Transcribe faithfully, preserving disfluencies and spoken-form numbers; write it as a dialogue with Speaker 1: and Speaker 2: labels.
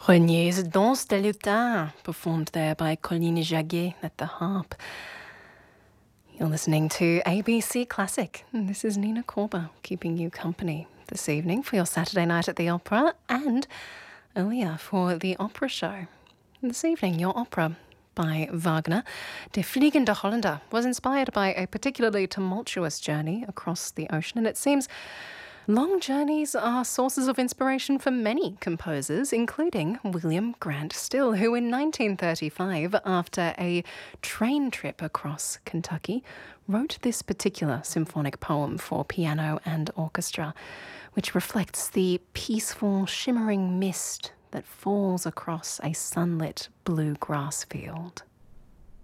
Speaker 1: Renier's Danse des Lutins, performed there by Colline Jaguet at the harp. You're listening to A B C Classic, and this is Nina Korber keeping you company this evening for your Saturday night at the opera and earlier for the opera show. This evening, your opera by Wagner, Der Fliegende Holländer, was inspired by a particularly tumultuous journey across the ocean, and it seems long journeys are sources of inspiration for many composers, including William Grant Still, who in nineteen thirty-five, after a train trip across Kentucky, wrote this particular symphonic poem for piano and orchestra, which reflects the peaceful, shimmering mist that falls across a sunlit blue grass field.